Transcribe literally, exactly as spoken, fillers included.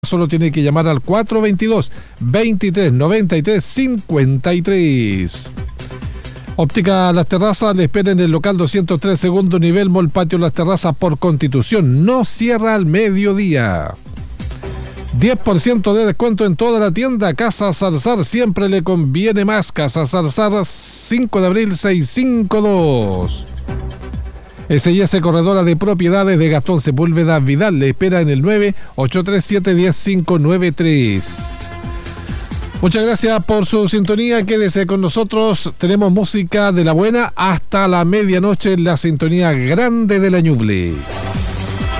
Solo tiene que llamar al cuatro veintidós, veintitrés noventa y tres cincuenta y tres. Óptica Las Terrazas le espera en el local doscientos tres, segundo nivel, Mall Patio Las Terrazas por Constitución. No cierra al mediodía. diez por ciento de descuento en toda la tienda. Casa Zarzar, siempre le conviene más. Casa Zarzar, cinco de abril seiscientos cincuenta y dos. S I S Corredora de Propiedades de Gastón Sepúlveda Vidal le espera en el nueve ocho tres siete, uno cero cinco nueve tres. Muchas gracias por su sintonía, quédese con nosotros, tenemos música de la buena hasta la medianoche en la sintonía grande de la Ñuble.